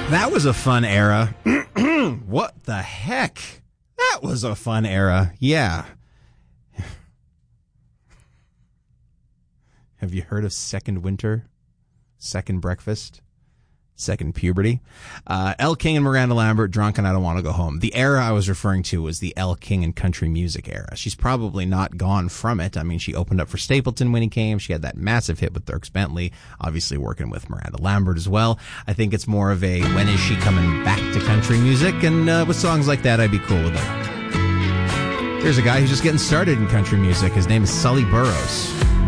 That was a fun era. What the heck? That was a fun era. Yeah. Have you heard of Second Winter? Second Breakfast? Second Puberty? Elle King and Miranda Lambert, Drunk and I Don't Want to Go Home. The era I was referring to was the Elle King and country music era. She's probably not gone from it. I mean, she opened up for Stapleton when he came. She had that massive hit with Dierks Bentley, obviously working with Miranda Lambert as well. I think it's more of a, when is she coming back to country music? And with songs like that, I'd be cool with it. Here's a guy who's just getting started in country music. His name is Sully Burrows.